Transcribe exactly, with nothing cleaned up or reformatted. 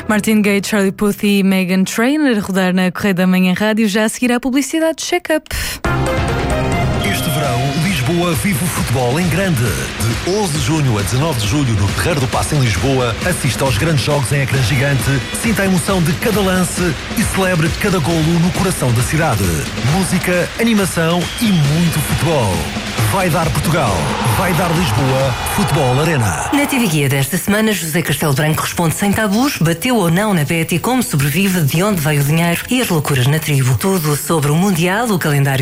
Martin Gaye, Charlie Puth e Meghan Trainor a rodar na Correia da Manhã Rádio. Já a seguir à publicidade check-up. Este verão, Lisboa vive o futebol em grande. De onze de junho a dezanove de julho, no Terreiro do Paço em Lisboa, assista aos grandes jogos em ecrã gigante, sinta a emoção de cada lance e celebre cada golo no coração da cidade. Música, animação e muito futebol. Vai dar Portugal. Vai dar Lisboa. Futebol Arena. Na T V Guia desta semana, José Castelo Branco responde sem tabus, bateu ou não na Betty, como sobrevive, de onde veio o dinheiro e as loucuras na tribo. Tudo sobre o Mundial, o calendário